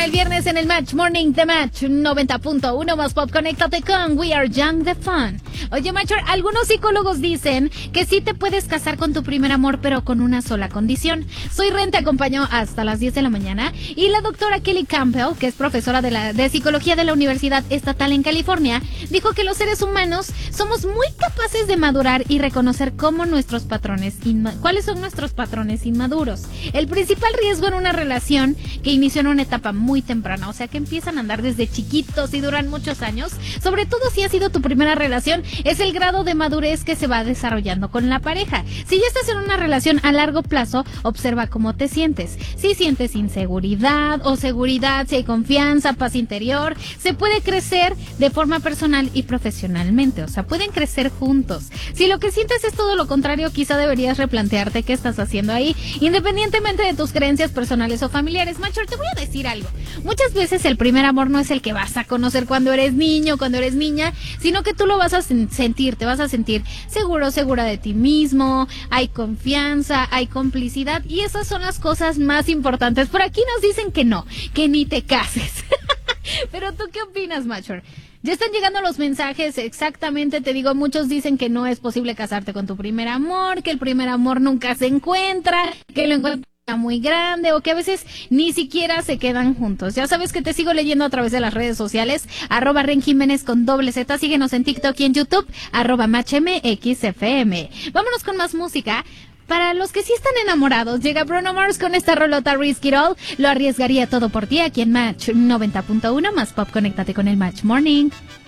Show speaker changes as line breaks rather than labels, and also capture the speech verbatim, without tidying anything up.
el viernes en el Match Morning The Match noventa punto uno más pop. Conéctate con We Are Young The Fun. Oye, Macho, algunos psicólogos dicen que sí te puedes casar con tu primer amor, pero con una sola condición. Soy Ren, te acompañó hasta las diez de la mañana, y la doctora Kelly Campbell, que es profesora de, la, de psicología de la Universidad Estatal en California, dijo que los seres humanos somos muy capaces de madurar y reconocer cómo nuestros patrones, inma- cuáles son nuestros patrones inmaduros. El principal riesgo en una relación que inició en una etapa muy temprana, o sea que empiezan a andar desde chiquitos y duran muchos años, sobre todo si ha sido tu primera relación, es el grado de madurez que se va desarrollando con la pareja. Si ya estás en una relación a largo plazo, observa cómo te sientes. Si sientes inseguridad o seguridad, si hay confianza, paz interior, se puede crecer de forma personal y profesionalmente, o sea, pueden crecer juntos. Si lo que sientes es todo lo contrario, quizá deberías replantearte qué estás haciendo ahí, independientemente de tus creencias personales o familiares. Macho, te voy a decir algo. Muchas veces el primer amor no es el que vas a conocer cuando eres niño, cuando eres niña, sino que tú lo vas a sentir, te vas a sentir seguro, segura de ti mismo, hay confianza, hay complicidad, y esas son las cosas más importantes. Por aquí nos dicen que no, que ni te cases. Pero ¿tú qué opinas, Macho? Ya están llegando los mensajes, exactamente, te digo, muchos dicen que no es posible casarte con tu primer amor, que el primer amor nunca se encuentra, que lo encuentran muy grande, o que a veces ni siquiera se quedan juntos. Ya sabes que te sigo leyendo a través de las redes sociales, arroba Ren Jiménez con doble Z, síguenos en TikTok y en YouTube, arroba MatchMXFM. Vámonos con más música. Para los que sí están enamorados, llega Bruno Mars con esta rolota Risk It All. Lo arriesgaría todo por ti aquí en Match noventa punto uno más pop. Conéctate con el Match Morning.